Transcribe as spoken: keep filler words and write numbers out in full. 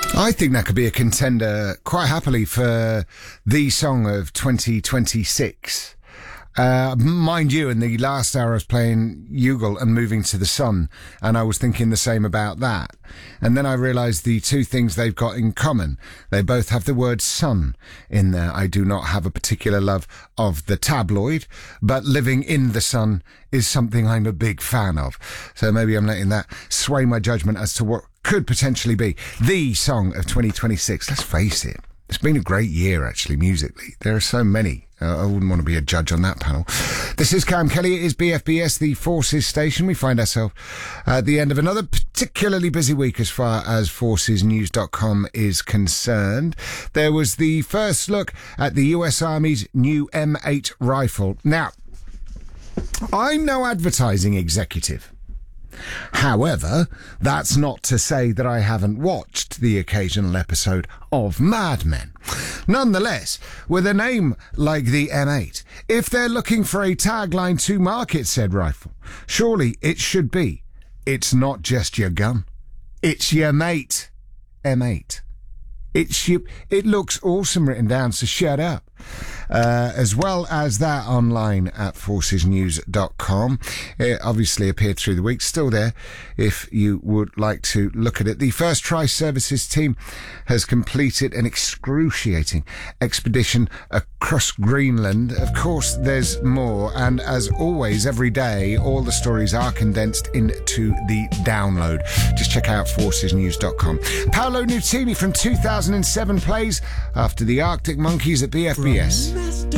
I think that could be a contender quite happily for the song of twenty twenty-six. Uh, mind you, in the last hour I was playing Youghal and Moving to the Sun, and I was thinking the same about that. And then I realised the two things they've got in common. They both have the word sun in there. I do not have a particular love of the tabloid, but living in the sun is something I'm a big fan of. So maybe I'm letting that sway my judgment as to what could potentially be the song of twenty twenty-six. Let's face it, it's been a great year, actually, musically. There are so many. Uh, I wouldn't want to be a judge on that panel. This is Cam Kelly. It is B F B S, the Forces station. We find ourselves at the end of another particularly busy week as far as forces news dot com is concerned. There was the first look at the U S Army's new M eight rifle. Now, I'm no advertising executive. However, that's not to say that I haven't watched the occasional episode of Mad Men. Nonetheless, with a name like the M eight, if they're looking for a tagline to market said rifle, surely it should be, it's not just your gun, it's your mate. M eight. It's your, it looks awesome written down, so shut up. Uh, as well as that online at forces news dot com. It obviously appeared through the week, still there if you would like to look at it. The First Try Services team has completed an excruciating expedition across Greenland. Of course, there's more, and as always, every day, all the stories are condensed into the download. Just check out forces news dot com. Paolo Nutini from two thousand seven plays after the Arctic Monkeys at B F B S.